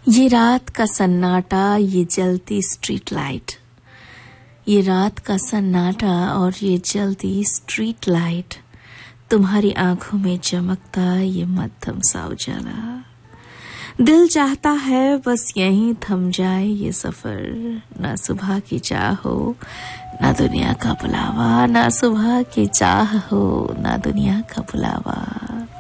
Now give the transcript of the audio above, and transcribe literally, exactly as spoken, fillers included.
ये रात का सन्नाटा, ये जलती स्ट्रीट लाइट, ये रात का सन्नाटा और ये जलती स्ट्रीट लाइट, तुम्हारी आंखों में चमकता ये मध्यम सा उजाला। दिल चाहता है बस यहीं थम जाए ये सफर, ना सुबह की चाह हो ना दुनिया का बुलावा, ना सुबह की चाह हो ना दुनिया का बुलावा।